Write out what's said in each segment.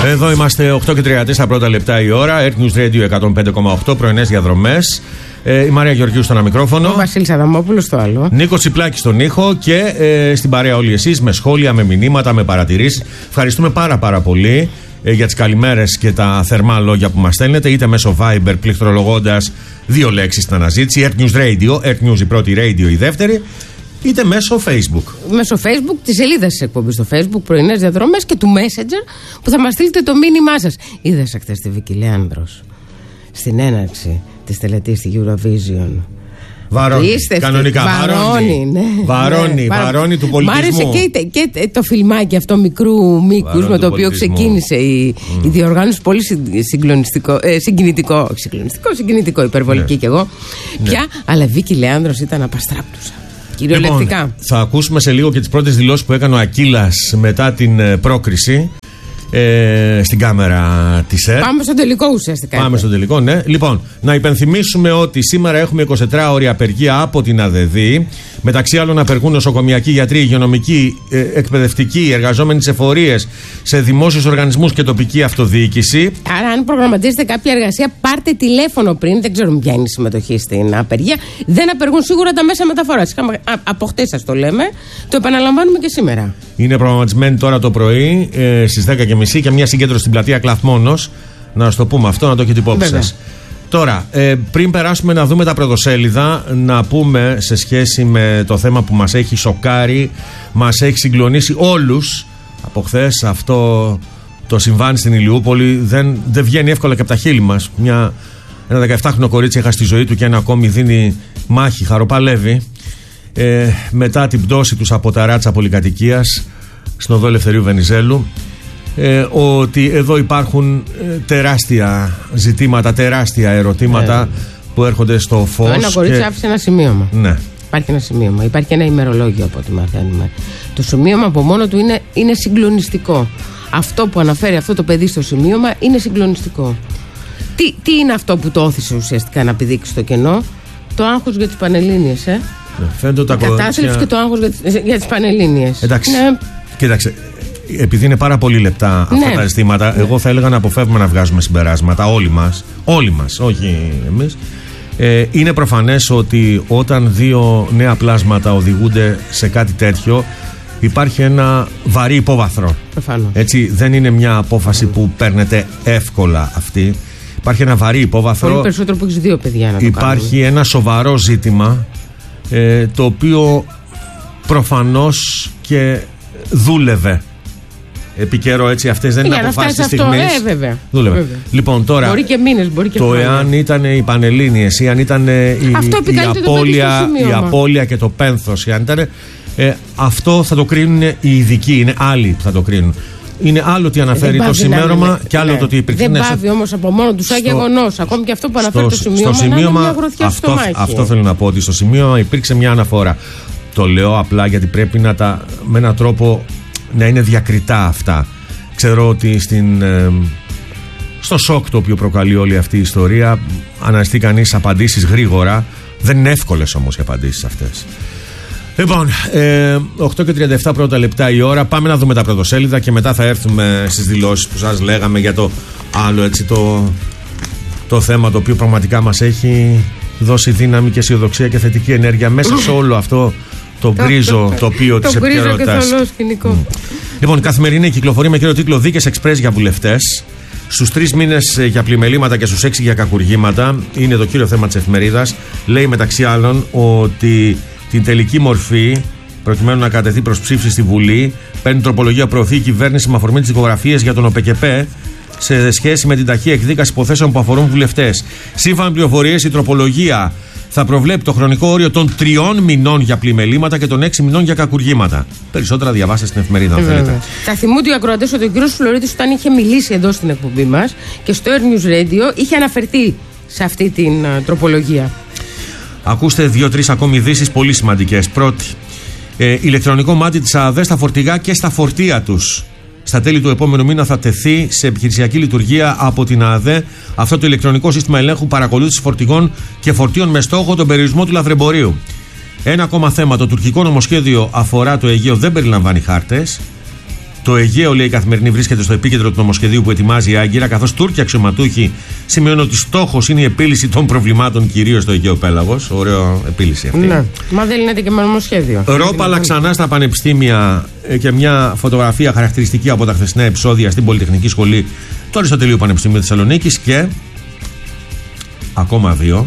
Εδώ είμαστε 8:34 πρώτα λεπτά η ώρα. Earth News Radio 105,8 πρωινές διαδρομές. Η Μαρία Γεωργίου στο ένα μικρόφωνο. Ο Βασίλης Αδαμόπουλος στο άλλο. Νίκος Τσιπλάκης στον ήχο και στην παρέα όλοι εσείς με σχόλια, με μηνύματα, με παρατηρήσεις. Ευχαριστούμε πάρα πολύ για τις καλημέρες και τα θερμά λόγια που μας στέλνετε, είτε μέσω Viber πληκτρολογώντας 2 λέξεις στην αναζήτηση, Earth News Radio, Earth News η πρώτη, Radio η δεύτερη, είτε μέσω Facebook. Μέσω Facebook, τη σελίδα της εκπομπής στο Facebook, πρωινές διαδρομές, και του Messenger που θα μας στείλετε το μήνυμά σας. Είδες χθες τη Βίκη Λέανδρος στην έναρξη της τελετής στη Eurovision. Βαρώνει, κανονικά. Βαρώνει του πολιτισμού. Μ' άρεσε και το φιλμάκι αυτό μικρού μήκους με το οποίο ξεκίνησε η διοργάνωση. Πολύ συγκινητικό, υπερβολική κι εγώ. Πια, αλλά η Βίκη Λέανδρος ήταν απαστράπτουσα. Κυριολεκτικά. Λοιπόν, θα ακούσουμε σε λίγο και τις πρώτες δηλώσεις που έκανε ο Ακύλας μετά την πρόκριση στην κάμερα της ΕΡΤ. Πάμε στο τελικό ουσιαστικά. Πάμε στο τελικό, ναι. Λοιπόν, να υπενθυμίσουμε ότι σήμερα έχουμε 24ωρη απεργία από την ΑΔΔ. Μεταξύ άλλων απεργούν νοσοκομιακοί, γιατροί, υγειονομικοί, εκπαιδευτικοί, εργαζόμενοι σε εφορίες, σε δημόσιους οργανισμούς και τοπική αυτοδιοίκηση. Άρα, αν προγραμματίζετε κάποια εργασία, πάρτε τηλέφωνο πριν. Δεν ξέρουμε ποια είναι η συμμετοχή στην απεργία. Δεν απεργούν σίγουρα τα μέσα μεταφοράς. Από χτες σας το λέμε. Το επαναλαμβάνουμε και σήμερα. Είναι προγραμματισμένη τώρα το πρωί στις 10:30 και μια συγκέντρωση στην πλατεία Κλαθμόνος. Να σου το πούμε αυτό, να το έχετε υπόψη σας. Τώρα, πριν περάσουμε να δούμε τα πρωτοσέλιδα, να πούμε σε σχέση με το θέμα που μας έχει σοκάρει, μας έχει συγκλονίσει όλους από χθες, αυτό το συμβάν στην Ηλιούπολη δεν βγαίνει εύκολα και από τα χείλη μας. Ένα 17χρονο κορίτσι έχασε τη ζωή του και ένα ακόμη δίνει μάχη, χαροπαλεύει, μετά την πτώση τους από τα ράτσα πολυκατοικίας στην οδό Ελευθερίου Βενιζέλου. Ότι εδώ υπάρχουν τεράστια ζητήματα, τεράστια ερωτήματα που έρχονται στο φως. Ένα κορίτσι άφησε ένα σημείωμα. Ναι. Υπάρχει ένα σημείωμα, υπάρχει ένα ημερολόγιο από ό,τι μαθαίνουμε. Το σημείωμα από μόνο του είναι συγκλονιστικό. Αυτό που αναφέρει αυτό το παιδί στο σημείωμα είναι συγκλονιστικό. Τι είναι αυτό που το όθησε ουσιαστικά να πηδήξει στο κενό? Το άγχος για τις Πανελλήνιες, Φαίνεται τα κατάσταση και το άγχος για τις Πανελλήνιες. Εντάξει. Ναι. Κοίταξε. Επειδή είναι πάρα πολύ λεπτά αυτά τα ζητήματα, εγώ θα έλεγα να αποφεύγουμε να βγάζουμε συμπεράσματα. Όλοι μας, όχι εμείς. Είναι προφανές ότι όταν 2 νέα πλάσματα οδηγούνται σε κάτι τέτοιο, υπάρχει ένα βαρύ υπόβαθρο. Προφανώς. Έτσι, δεν είναι μια απόφαση που παίρνεται εύκολα αυτή. Υπάρχει ένα βαρύ υπόβαθρο. Πολύ περισσότερο που έχεις 2 παιδιά να το υπάρχει ένα σοβαρό ζήτημα, το οποίο προφανώς και δούλευε επί καιρό, έτσι. Αυτές δεν είναι αποφάσεις της στιγμής. Βέβαια. Λοιπόν, τώρα, μπορεί και μήνες, μπορεί και χρόνια. εάν ήταν οι Πανελλήνιες ή αν ήταν η απώλεια και το πένθος, αν ήταν, αυτό θα το κρίνουν οι ειδικοί. Είναι άλλοι που θα το κρίνουν. Είναι άλλο τι αναφέρει το σημείωμα και άλλο το ότι υπήρχε. Δεν πάβει όμως από μόνο του σαν γεγονός. Ακόμη και αυτό που αναφέρει το σημείωμα είναι μια γροθιά στο μάχη. Αυτό θέλω να πω, ότι στο σημείωμα υπήρξε μια αναφορά. Το λέω απλά γιατί πρέπει με έναν τρόπο να είναι διακριτά αυτά. Ξέρω ότι στο σοκ το οποίο προκαλεί όλη αυτή η ιστορία, αναζητεί κανείς απαντήσεις γρήγορα. Δεν είναι εύκολες όμως οι απαντήσεις αυτές. Λοιπόν, 8:37 πρώτα λεπτά η ώρα. Πάμε να δούμε τα πρωτοσέλιδα και μετά θα έρθουμε στις δηλώσεις που σας λέγαμε για το άλλο, έτσι, το θέμα το οποίο πραγματικά μας έχει δώσει δύναμη και αισιοδοξία και θετική ενέργεια μέσα σε όλο αυτό το γκρίζο τοπίο της επικαιρότητας. Λοιπόν, καθημερινή κυκλοφορεί με κύριο τίτλο «Δίκες εξπρές για βουλευτές». Στους 3 μήνες για πλημελήματα και στους 6 για κακουργήματα. Είναι το κύριο θέμα της εφημερίδας. Λέει μεταξύ άλλων ότι την τελική μορφή, προκειμένου να κατεθεί προς ψήφιση στη Βουλή, παίρνει τροπολογία προωθεί η κυβέρνηση με αφορμή τις δικογραφίες για τον ΟΠΕΚΕΠΕ σε σχέση με την ταχεία εκδίκαση υποθέσεων που αφορούν βουλευτές. Σύμφωνα με πληροφορίες, η τροπολογία θα προβλέπει το χρονικό όριο των 3 μηνών για πλημελήματα και των 6 μηνών για κακουργήματα. Περισσότερα διαβάστε στην εφημερίδα, αν θέλετε. Θα θυμούνται οι ακροατές ότι ο κ. Φλωρίτης, όταν είχε μιλήσει εδώ στην εκπομπή μας και στο Earth News Radio, είχε αναφερθεί σε αυτή την τροπολογία. Ακούστε 2-3 ακόμη ειδήσεις πολύ σημαντικές. Πρώτη, ηλεκτρονικό μάτι της ΑΔΕ στα φορτηγά και στα φορτία τους. Στα τέλη του επόμενου μήνα θα τεθεί σε επιχειρησιακή λειτουργία από την ΑΔΕ αυτό το ηλεκτρονικό σύστημα ελέγχου παρακολούθησης φορτηγών και φορτίων με στόχο τον περιορισμό του λαθρεμπορίου. Ένα ακόμα θέμα. Το τουρκικό νομοσχέδιο αφορά το Αιγαίο, δεν περιλαμβάνει χάρτες. Το Αιγαίο, λέει η Καθημερινή, βρίσκεται στο επίκεντρο του νομοσχεδίου που ετοιμάζει η Άγκυρα, καθώς Τούρκοι αξιωματούχοι σημειώνουν ότι στόχος είναι η επίλυση των προβλημάτων κυρίως στο Αιγαίο Πέλαγος. Ωραίο επίλυση αυτή. Ναι. Μα δεν λύνεται και με νομοσχέδιο. Ρόπαλα ξανά στα πανεπιστήμια και μια φωτογραφία χαρακτηριστική από τα χθεσινά επεισόδια στην Πολυτεχνική Σχολή του Αριστοτελείου Πανεπιστημίου Θεσσαλονίκης και. Ακόμα 2.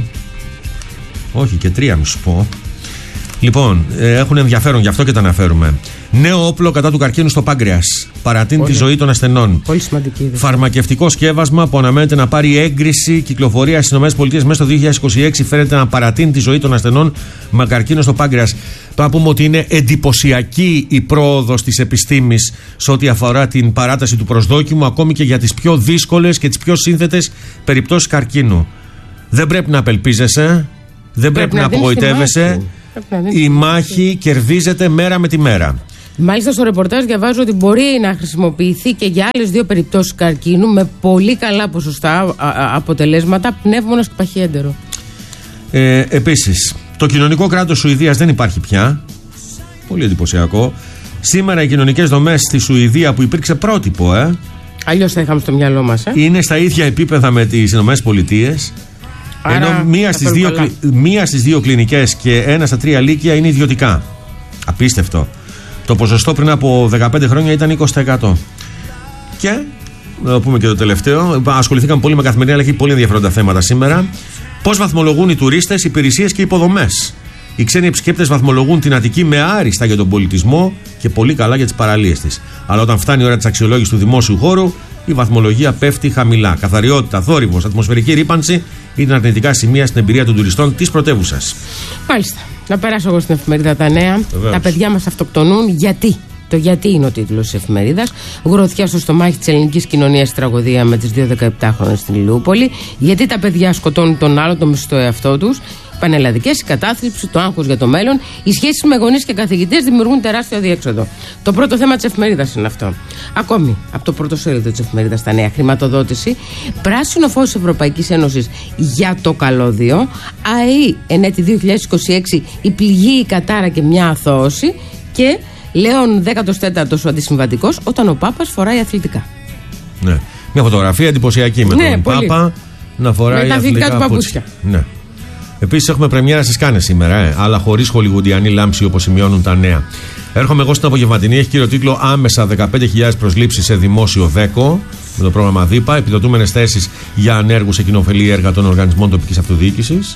Όχι και 3, μη σου πω. Λοιπόν, έχουν ενδιαφέρον, γι' αυτό και τα αναφέρουμε. Νέο όπλο κατά του καρκίνου στο πάγκρεας. Παρατείνει τη ζωή των ασθενών. Πολύ σημαντική. Φαρμακευτικό σκεύασμα που αναμένεται να πάρει έγκριση κυκλοφορία στις ΗΠΑ μέσα στο 2026 φαίνεται να παρατείνει τη ζωή των ασθενών με καρκίνο στο πάγκρεας. Πρέπει να πούμε ότι είναι εντυπωσιακή η πρόοδος της επιστήμης σε ό,τι αφορά την παράταση του προσδόκιμου, ακόμη και για τις πιο δύσκολες και τις πιο σύνθετες περιπτώσεις καρκίνου. Δεν πρέπει να απελπίζεσαι, δεν πρέπει να απογοητεύεσαι. Η μάχη κερδίζεται μέρα με τη μέρα. Μάλιστα στο ρεπορτάζ διαβάζω ότι μπορεί να χρησιμοποιηθεί και για άλλες 2 περιπτώσεις καρκίνου με πολύ καλά ποσοστά αποτελέσματα, πνεύμονας και παχιέντερο. Επίσης, το κοινωνικό κράτος Σουηδίας δεν υπάρχει πια. Πολύ εντυπωσιακό. Σήμερα οι κοινωνικές δομές στη Σουηδία που υπήρξε πρότυπο, αλλιώς θα είχαμε στο μυαλό μας, είναι στα ίδια επίπεδα με τις ΗΠΑ. Ενώ μία στις 2 κλινικές και 1 στα 3 λύκεια είναι ιδιωτικά. Απίστευτο. Το ποσοστό πριν από 15 χρόνια ήταν 20%. Και, να πούμε και το τελευταίο, ασχοληθήκαμε πολύ με καθημερινή, αλλά έχει πολύ ενδιαφέροντα θέματα σήμερα. Πώς βαθμολογούν οι τουρίστες, υπηρεσίες και υποδομές. Οι ξένοι επισκέπτες βαθμολογούν την Αττική με άριστα για τον πολιτισμό και πολύ καλά για τις παραλίες της. Αλλά όταν φτάνει η ώρα της αξιολόγησης του δημόσιου χώρου, η βαθμολογία πέφτει χαμηλά. Καθαριότητα, θόρυβος, ατμοσφαιρική ρύπανση είναι αρνητικά σημεία στην εμπειρία των τουριστών της πρωτεύουσας. Μάλιστα. Να περάσω εγώ στην εφημερίδα τα νέα. Βεβαίως. Τα παιδιά μας αυτοκτονούν. Γιατί? Το γιατί είναι ο τίτλος της εφημερίδας. Γροθιά στο στομάχι της ελληνικής κοινωνίας, τραγωδία με τις 2 17χρονες στην Ηλιούπολη. Γιατί τα παιδιά σκοτώνουν τον άλλο, το μισθό εαυτό τους. Πανελλαδικές, η κατάθλιψη, το άγχος για το μέλλον, οι σχέσεις με γονείς και καθηγητές δημιουργούν τεράστιο αδιέξοδο. Το πρώτο θέμα της εφημερίδας είναι αυτό. Ακόμη, από το πρώτο σέλιδο της εφημερίδας τα νέα, χρηματοδότηση, πράσινο φως της Ευρωπαϊκής Ένωσης για το καλώδιο, ΑΕΗ εν έτη 2026, η πληγή, η κατάρα και μια αθώωση και Λέων 14ος ο αντισυμβατικός όταν ο Πάπας φοράει αθλητικά. Ναι. Μια φωτογραφία εντυπωσιακή με τον Πάπα να φοράει αθλητικά παπούτσια. Ναι. Επίσης έχουμε πρεμιέρα στις Κάνες σήμερα, αλλά χωρίς χολιγουντιανή λάμψη όπως σημειώνουν τα νέα. Έρχομαι εγώ στην απογευματινή, έχει κύριο τίτλο Άμεσα 15.000 προσλήψεις σε δημόσιο ΔΕΚΟ με το πρόγραμμα ΔΥΠΑ, επιδοτούμενες θέσεις για ανέργους σε κοινοφελή έργα των οργανισμών τοπικής αυτοδιοίκησης.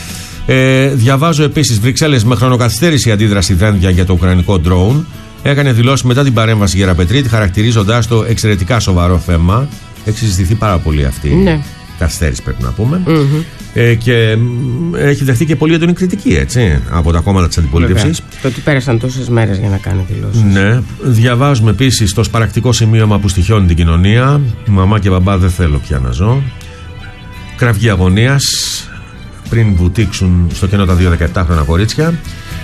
Διαβάζω επίσης Βρυξέλλες με χρονοκαθυστέρηση αντίδραση Δένδια για το ουκρανικό ντρόουν. Έκανε δηλώσει μετά την παρέμβαση Γεραπετρίτη, χαρακτηρίζοντας το εξαιρετικά σοβαρό θέμα. Έχει συζητηθεί πάρα πολύ αυτή. Ναι. Καθυστέρηση πρέπει να πούμε. Και έχει δεχτεί και πολύ έντονη κριτική, έτσι, από τα κόμματα της αντιπολίτευσης. Το ότι πέρασαν τόσες μέρες για να κάνει δηλώσεις. Ναι. Διαβάζουμε επίσης το σπαρακτικό σημείωμα που στοιχιώνει την κοινωνία. Μαμά και μπαμπά δεν θέλω πια να ζω. Κραυγή αγωνίας πριν βουτήξουν στο κενό τα 2 17χρονα κορίτσια.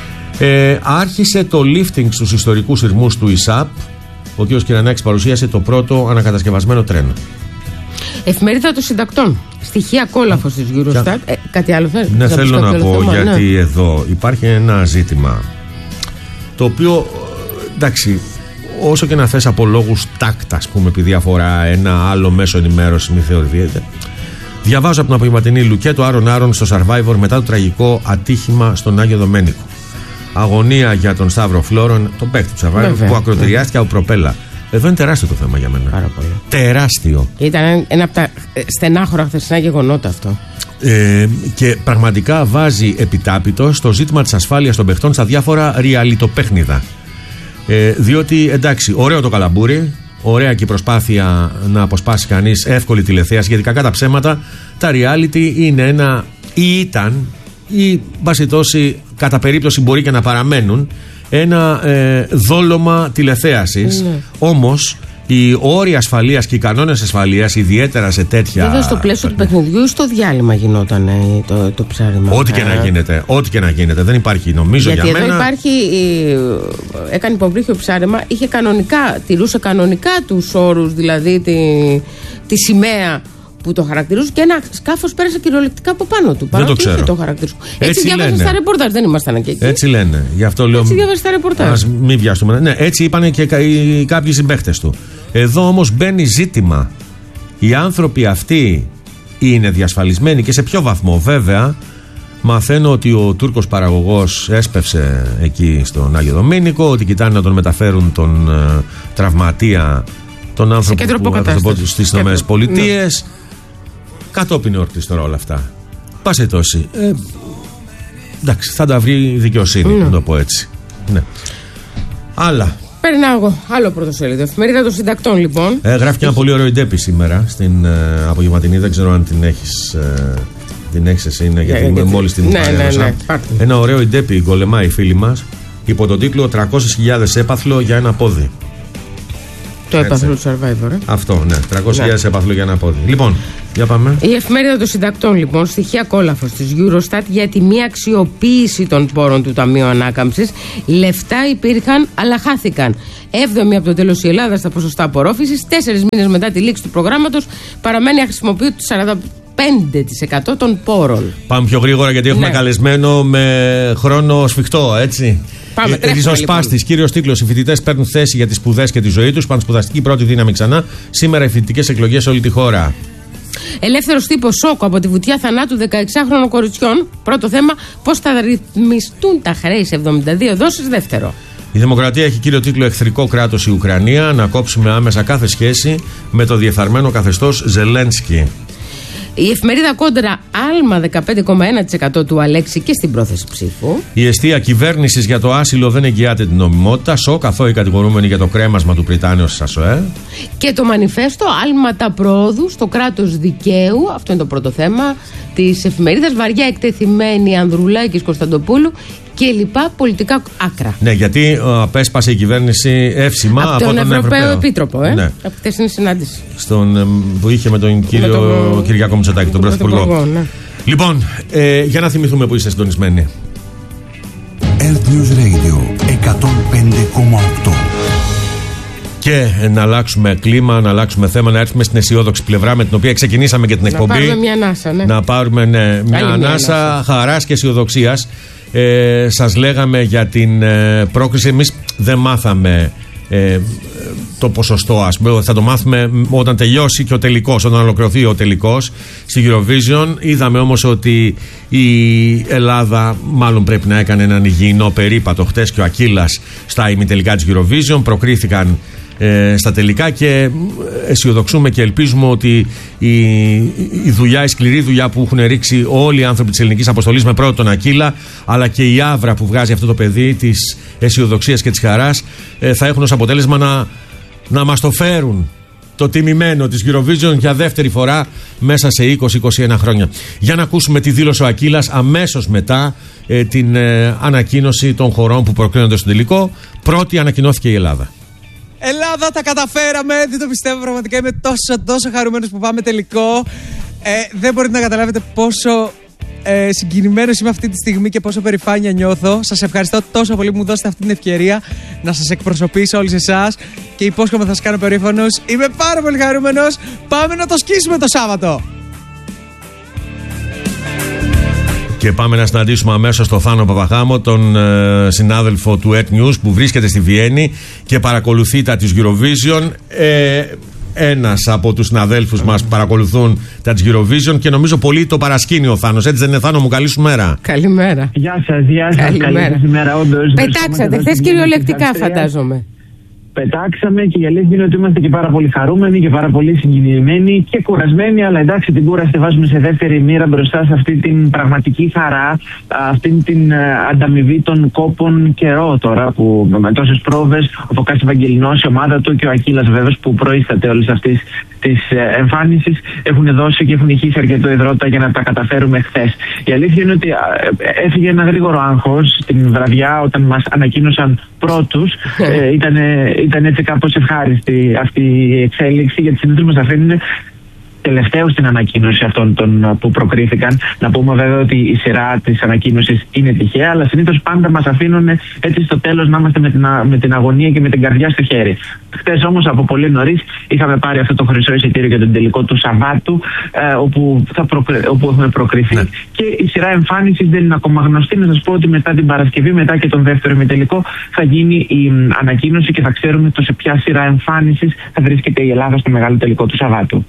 Άρχισε το lifting στους ιστορικούς σειρμούς του ΙΣΑΠ. Ο κ. Κυρανάκης παρουσίασε το πρώτο ανακατασκευασμένο τρένο. Εφημερίδα των συντακτών. Στοιχεία κόλαφος της Eurostat. Κάτι άλλο θέλει? Ναι, θέλω να πω θέμα, γιατί εδώ υπάρχει ένα ζήτημα το οποίο, εντάξει, όσο και να θες από λόγους τάκτα, ας πούμε, επειδή αφορά ένα άλλο μέσο ενημέρωσης, μη θεωρείται. Διαβάζω από την απογευματινή Λουκέτο Άρον στο Survivor μετά το τραγικό ατύχημα στον Άγιο Δομένικο. Αγωνία για τον Σταύρο Φλόρον, τον παίκτη του Survivor, που ακροτηριάστηκε από προπέλα. Εδώ είναι τεράστιο το θέμα για μένα. Πάρα πολύ. Τεράστιο. Ήταν ένα από τα στενάχωρα χθεσινά γεγονότα αυτό. Και πραγματικά βάζει επιτάπητο στο ζήτημα της ασφάλειας των παιχτών στα διάφορα ριαλιτοπέχνιδα. Διότι εντάξει, ωραίο το καλαμπούρι, ωραία και η προσπάθεια να αποσπάσει κανείς εύκολη τηλεθέαση, γιατί κακά τα ψέματα, τα reality είναι ένα ή ήταν ή μπασιτώσει κατά περίπτωση μπορεί και να παραμένουν ένα δόλωμα τηλεθέασης. Όμως οι όροι ασφαλείας και οι κανόνες ασφαλείας, ιδιαίτερα σε τέτοια. Βέβαια στο πλαίσιο του παιχνιδιού ή στο διάλειμμα γινόταν το ψάριμα. Ό,τι και να γίνεται. Ό,τι και να γίνεται. Δεν υπάρχει, νομίζω, γιατί για μένα. Γιατί εδώ υπάρχει. Έκανε υποβρύχιο ψάριμα, τηρούσε κανονικά τους όρους, δηλαδή τη σημαία που το χαρακτηρίζουν και ένα σκάφος πέρασε κυριολεκτικά από πάνω του. Δεν το ξέρω. Το έτσι διάβαζα στα ρεπορτάζ, δεν ήμασταν και εκεί. Έτσι λένε. Γι' αυτό λέω. Έτσι διάβαζα στα ρεπορτάζ. Ας μην βιαστούμε. Ναι, έτσι είπαν και κάποιοι συμπαίχτες του. Εδώ όμως μπαίνει ζήτημα. Οι άνθρωποι αυτοί είναι διασφαλισμένοι και σε ποιο βαθμό? Βέβαια, μαθαίνω ότι ο Τούρκος παραγωγός έσπευσε εκεί στον Άγιο Δομήνικο, ότι κοιτάνε να τον μεταφέρουν τον τραυματία, τον άνθρωπο που στις Ηνωμένες Πολιτείες. Κατόπιν όρτης τώρα όλα αυτά. Πάση τόση. Εντάξει, θα τα βρει η δικαιοσύνη, να το πω έτσι. Ναι. Άλλα. Περνάω εγώ. Άλλο πρωτοσέλιδο. Εφημερίδα των Συντακτών, λοιπόν. Γράφει και ένα πολύ ωραίο Ιντέπι σήμερα στην απογευματινή. Δεν ξέρω αν την έχεις. Την έχεις εσύ, γιατί μόλις την παρέδωσα. Ναι, ένα ωραίο Ιντέπι γκολεμάει οι φίλοι μας υπό τον τίτλο 300.000 έπαθλο για ένα πόδι. Το έπαθλο του Survivor. Αυτό, ναι. 300.000 έπαθλο για ένα πόδι. Λοιπόν, για πάμε. Η Εφημερίδα των Συντακτών, λοιπόν, στοιχεία κόλαφος της Eurostat για τη μη αξιοποίηση των πόρων του Ταμείου Ανάκαμψης. Λεφτά υπήρχαν, αλλά χάθηκαν. 7η από το τέλος η Ελλάδα στα ποσοστά απορρόφησης. 4 μήνες μετά τη λήξη του προγράμματος παραμένει αχρησιμοποιητό το 45% των πόρων. Πάμε πιο γρήγορα γιατί έχουμε καλεσμένο με χρόνο σφιχτό, έτσι. Ριζοσπάστης, κύριος τίτλος. Οι φοιτητές παίρνουν θέση για τις σπουδές και τη ζωή τους. Πανσπουδαστική πρώτη δύναμη ξανά. Σήμερα οι φοιτητικές εκλογές σε όλη τη χώρα. Ελεύθερος τύπος, σόκο από τη βουτιά θανάτου 16χρονων κοριτσιών. Πρώτο θέμα, πώς θα ρυθμιστούν τα χρέη σε 72 δόσεις. Δεύτερο. Η Δημοκρατία έχει κύριο τίτλο Εχθρικό κράτος η Ουκρανία. Να κόψουμε άμεσα κάθε σχέση με το διεφθαρμένο καθεστώς Ζελένσκι. Η Εφημερίδα Κόντρα, άλμα 15,1% του Αλέξη και στην πρόθεση ψήφου. Η εστία κυβέρνησης για το άσυλο δεν εγγυάται την νομιμότητα. Σοκ, αθώοι κατηγορούμενοι για το κρέμασμα του Πριτάνεως στις ΑΣΟΕ. Και το μανιφέστο, άλματα προόδου στο κράτος δικαίου. Αυτό είναι το πρώτο θέμα της εφημερίδας. Βαριά εκτεθειμένη Ανδρουλάκης Κωνσταντοπούλου και λοιπά πολιτικά άκρα. Ναι, γιατί απέσπασε η κυβέρνηση εύσημα από τον Ευρωπαίο Επίτροπο. Ναι. Από τη χθεσινή συνάντηση. Που είχε με τον κύριο Κυριάκο Μητσοτάκη, τον Πρωθυπουργό. Ναι. Λοιπόν, για να θυμηθούμε που είστε συντονισμένοι. Earth News Radio 105,8. Και να αλλάξουμε κλίμα, να αλλάξουμε θέμα, να έρθουμε στην αισιόδοξη πλευρά με την οποία ξεκινήσαμε και την εκπομπή. Να πάρουμε μια ανάσα, ναι. Να πάρουμε μια ανάσα χαράς και αισιοδοξίας. Σας λέγαμε για την πρόκριση. Εμείς δεν μάθαμε το ποσοστό, ας πούμε. Θα το μάθουμε όταν τελειώσει και ο τελικός, όταν ολοκληρωθεί ο τελικός στη Eurovision. Είδαμε όμως ότι η Ελλάδα μάλλον πρέπει να έκανε έναν υγιεινό περίπατο χτες και ο Ακύλας στα ημιτελικά της Eurovision. Προκρίθηκαν στα τελικά και αισιοδοξούμε και ελπίζουμε ότι η δουλειά, η σκληρή δουλειά που έχουν ρίξει όλοι οι άνθρωποι της ελληνικής αποστολής με πρώτο τον Ακύλα, αλλά και η άβρα που βγάζει αυτό το παιδί της αισιοδοξίας και της χαράς, θα έχουν ως αποτέλεσμα να μας το φέρουν το τιμημένο της Eurovision για δεύτερη φορά μέσα σε 20-21 χρόνια. Για να ακούσουμε τι δήλωσε ο Ακύλας αμέσως μετά την ανακοίνωση των χωρών που προκρίνονται στο τελικό. Πρώτη ανακοινώθηκε η Ελλάδα. Ελλάδα, τα καταφέραμε, δεν το πιστεύω πραγματικά, είμαι τόσο χαρούμενος που πάμε τελικό. Δεν μπορείτε να καταλάβετε πόσο συγκινημένος είμαι αυτή τη στιγμή και πόσο περηφάνεια νιώθω. Σας ευχαριστώ τόσο πολύ που μου δώσετε αυτή την ευκαιρία να σας εκπροσωπήσω όλους εσάς και υπόσχομαι θα σας κάνω περήφανος. Είμαι πάρα πολύ χαρούμενος, πάμε να το σκίσουμε το Σάββατο. Και πάμε να συναντήσουμε αμέσως τον Θάνο Παπαχάμο, τον συνάδελφο του Earth News που βρίσκεται στη Βιέννη και παρακολουθεί τα της Eurovision. Ένας από τους συναδέλφους μας που παρακολουθούν τα της Eurovision και νομίζω πολύ το παρασκήνει ο Θάνος. Έτσι δεν είναι, Θάνο μου? Καλή σου μέρα. Καλημέρα. Γεια σας, γεια σας. Καλημέρα, όντως. Πετάξατε χθες κυριολεκτικά, φαντάζομαι. Πετάξαμε και η αλήθεια είναι ότι είμαστε και πάρα πολύ χαρούμενοι και πάρα πολύ συγκινημένοι και κουρασμένοι. Αλλά εντάξει, την κούραση τη βάζουμε σε δεύτερη μοίρα μπροστά σε αυτή την πραγματική χαρά, αυτή την ανταμοιβή των κόπων καιρό τώρα που με τόσες πρόβες, ο Φωκάς Ευαγγελινός, η ομάδα του και ο Ακύλας βέβαιος που προείσταται όλης αυτής της εμφάνισης έχουν δώσει και έχουν ηχήσει αρκετό υδρότα για να τα καταφέρουμε χθες. Η αλήθεια είναι ότι έφυγε ένα γρήγορο άγχος την βραδιά όταν μας ανακοίνωσαν πρώτους. Ήταν έτσι κάπως ευχάριστη αυτή η εξέλιξη, γιατί συνήθως μας αφήνουν τελευταίους στην ανακοίνωση αυτών των που προκρίθηκαν. Να πούμε βέβαια ότι η σειρά της ανακοίνωσης είναι τυχαία, αλλά συνήθως πάντα μας αφήνουν έτσι στο τέλος να είμαστε με την αγωνία και με την καρδιά στο χέρι. Χθες όμως από πολύ νωρίς είχαμε πάρει αυτό το χρυσό εισιτήριο για τον τελικό του Σαββάτου, όπου έχουμε προκριθεί. Ναι. Και η σειρά εμφάνισης δεν είναι ακόμα γνωστή. Να σας πω ότι μετά την Παρασκευή, μετά και τον δεύτερο ημιτελικό, θα γίνει η ανακοίνωση και θα ξέρουμε σε ποια σειρά εμφάνισης θα βρίσκεται η Ελλάδα στο μεγάλο τελικό του Σαββάτου.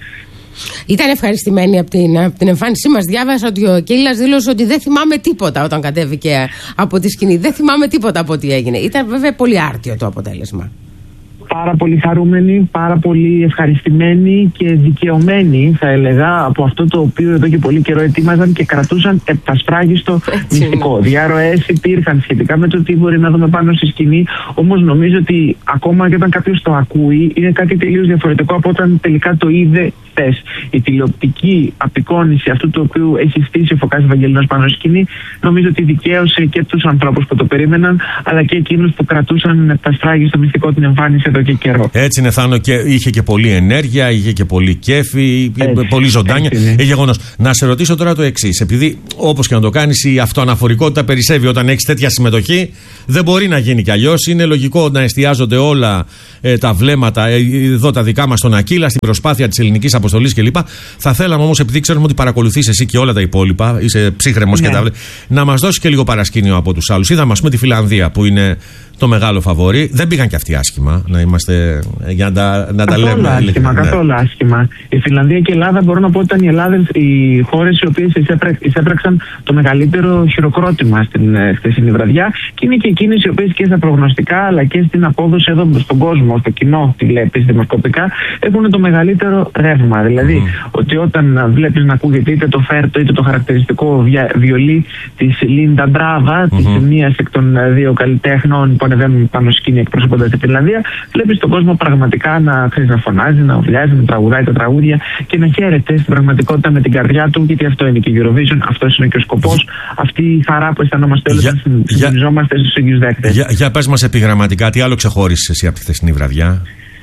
Ήταν ευχαριστημένη από την εμφάνισή μας. Διάβασα ότι ο Κέλλας δήλωσε ότι δεν θυμάμαι τίποτα όταν κατέβηκε από τη σκηνή. Δεν θυμάμαι τίποτα από ό,τι έγινε. Ήταν βέβαια πολύ άρτιο το αποτέλεσμα. Πάρα πολύ χαρούμενοι, πάρα πολύ ευχαριστημένοι και δικαιωμένοι, θα έλεγα, από αυτό το οποίο εδώ και πολύ καιρό ετοίμαζαν και κρατούσαν επτασφράγιστο μυστικό. Διαρροές υπήρχαν σχετικά με το τι μπορεί να δούμε πάνω στη σκηνή, όμως νομίζω ότι ακόμα και όταν κάποιος το ακούει, είναι κάτι τελείως διαφορετικό από όταν τελικά το είδε χθες. Η τηλεοπτική απεικόνηση αυτού του οποίου έχει στήσει ο Φωκάς Ευαγγελινός πάνω στη σκηνή, νομίζω ότι δικαίωσε και τους ανθρώπους που το περίμεναν, αλλά και εκείνους που κρατούσαν επτασφράγιστο μυστικό την εμφάνιση εδώ και καιρό. Έτσι είναι, Θάνο, και είχε και πολλή ενέργεια, είχε και πολύ κέφι, πολύ ζωντάνια. Γεγονός. Να σε ρωτήσω τώρα το εξής. Επειδή όπως και να το κάνεις, η αυτοαναφορικότητα περισσεύει όταν έχεις τέτοια συμμετοχή. Δεν μπορεί να γίνει κι αλλιώς. Είναι λογικό να εστιάζονται όλα τα βλέμματα εδώ τα δικά μας στον Ακύλα, στην προσπάθεια της ελληνικής αποστολής κλπ. Θα θέλαμε όμως, επειδή ξέρουμε ότι παρακολουθείς εσύ και όλα τα υπόλοιπα, είσαι ψύχρεμος και τα βλέπεις, να μας δώσεις και λίγο παρασκήνιο από τους άλλους. Είδαμε, ας πούμε, τη Φιλανδία που είναι το μεγάλο φαβόρι. Δεν πήγαν και αυτοί άσχημα, να είμαστε, για να τα λέμε. Καθόλου άσχημα. Η Φιλανδία και η Ελλάδα, μπορώ να πω ότι ήταν οι χώρες οι οποίες εισέπραξαν το μεγαλύτερο χειροκρότημα στην χθεσινή βραδιά, και είναι και εκείνες οι οποίες και στα προγνωστικά αλλά και στην απόδοση εδώ στον κόσμο, στο κοινό, τη βλέπεις δημοσκοπικά, έχουν το μεγαλύτερο ρεύμα. Δηλαδή, ότι όταν βλέπεις να ακούγεται είτε το φέρτο είτε το χαρακτηριστικό βιολί της Λίντα Μπράβα, της μίας εκ των δύο καλλιτέχνων που ανεβαίνουν πάνω σκηνή εκπροσωπώντας τη Φιλανδία, βλέπεις τον κόσμο πραγματικά να φωνάζει, να ουρλιάζει, να τραγουδάει τα τραγούδια και να χαίρεται στην πραγματικότητα με την καρδιά του, γιατί αυτό είναι και η Eurovision, αυτός είναι και ο σκοπός. Αυτή η χαρά που αισθανόμαστε όλοι όταν συντονιζόμαστε στους ίδιους δέκτες. Για πες μας επιγραμματικά, τι άλλο ξεχώρισες εσύ από τη χθεσινή βραδιά?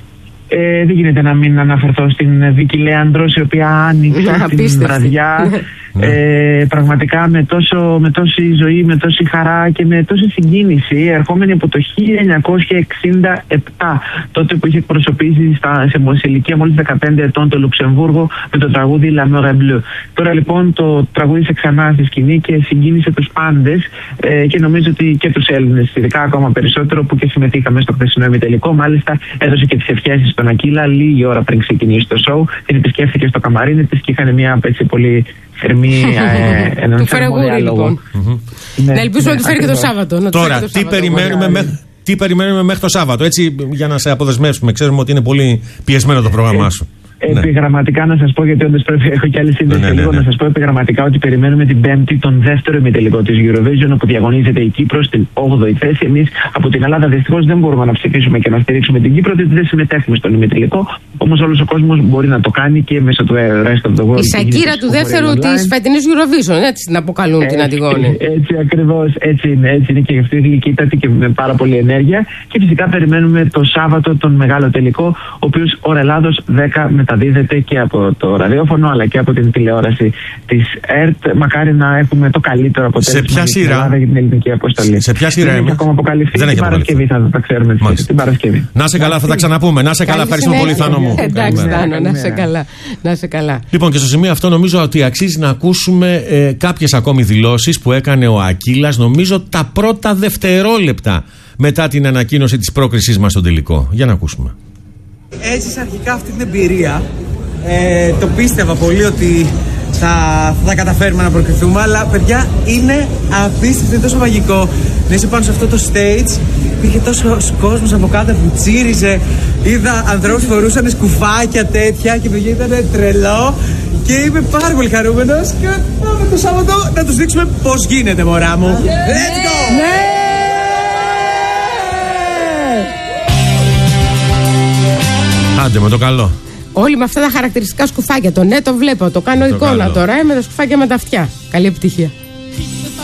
Δεν γίνεται να μην αναφερθώ στην Βίκη Λέανδρος, η οποία άνοιξε την βραδιά πραγματικά με τόση ζωή, με τόση χαρά και με τόση συγκίνηση, ερχόμενη από το 1967, τότε που είχε εκπροσωπήσει σε ηλικία μόλις 15 ετών το Λουξεμβούργο με το τραγούδι La Mer est Bleue. Τώρα λοιπόν το τραγούδισε ξανά στη σκηνή και συγκίνησε τους πάντες, και νομίζω ότι και τους Έλληνες, ειδικά ακόμα περισσότερο, που και συμμετείχαμε στο χθεσινό ημιτελικό. Μάλιστα έδωσε και τις ευχές στον Ακύλα λίγη ώρα πριν ξεκινήσει το σοου. Την επισκέφθηκε στο καμαρίνι της και είχαν μια έτσι πολύ θερμή έναν θερμό διάλογο. Να ελπίζουμε ότι φέρει και το Σάββατο. Τώρα, τι περιμένουμε μέχρι το Σάββατο, έτσι, για να σε αποδεσμεύσουμε? Ξέρουμε ότι είναι πολύ πιεσμένο το πρόγραμμά σου. Επιγραμματικά να σας πω, γιατί όντως πρέπει, έχω και άλλη σύνδεση λίγο, να σας πω επιγραμματικά ότι περιμένουμε την Πέμπτη τον δεύτερο ημιτελικό της Eurovision, όπου διαγωνίζεται η Κύπρος στην 8η θέση. Εμείς από την Ελλάδα δυστυχώς δεν μπορούμε να ψηφίσουμε και να στηρίξουμε την Κύπρο, διότι δεν συμμετέχουμε στον ημιτελικό. Όμως όλος ο κόσμος μπορεί να το κάνει και μέσω του Rest of the World. Η Σακύρα του δεύτερου της φετινής Eurovision, έτσι την αποκαλούν την Αντιγόνη. Έτσι ακριβώς, έτσι είναι και αυτή η γλυκύτατη και με πάρα πολλή ενέργεια. Και φυσικά περιμένουμε το Σάββατο τον μεγάλο τελικό, ο οποίος ώρα Ελλάδος 10 μεταδίδεται και από το ραδιόφωνο αλλά και από την τηλεόραση της ΕΡΤ. Μακάρι να έχουμε το καλύτερο αποτέλεσμα για την Ελλάδα, για την ελληνική αποστολή. Σε ποια σειρά δεν έχει ακόμα αποκαλυφθεί? Την Παρασκευή θα τα ξέρουμε. Την Παρασκευή. Να σε καλά, θα τα ξαναπούμε. Να σε καλά, ευχαριστούμε πολύ, Θάνο μου. Εντάξει, Θάνο, να σε καλά. Λοιπόν, και στο σημείο αυτό νομίζω ότι αξίζει να ακούσουμε κάποιες ακόμη δηλώσεις που έκανε ο Ακύλας, νομίζω τα πρώτα δευτερόλεπτα μετά την ανακοίνωση της πρόκρισής μας στον τελικό. Για να ακούσουμε. Έζησα αρχικά αυτή την εμπειρία. Το πίστευα πολύ ότι θα καταφέρουμε να προκριθούμε, αλλά παιδιά είναι απίστευτο, είναι τόσο μαγικό να είσαι πάνω σε αυτό το stage. Υπήρχε τόσο κόσμος από κάτω που τσίριζε. Είδα ανθρώπους που φορούσαν σκουφάκια τέτοια και παιδιά ήταν τρελό. Και είμαι πάρα πολύ χαρούμενος και πάμε το Σάββατο να τους δείξουμε πώς γίνεται, μωρά μου. Let's go! Άντε με το καλό. Όλοι με αυτά τα χαρακτηριστικά σκουφάκια. Το ναι το βλέπω, το κάνω εικόνα τώρα με τα σκουφάκια με τα αυτιά. Καλή επιτυχία.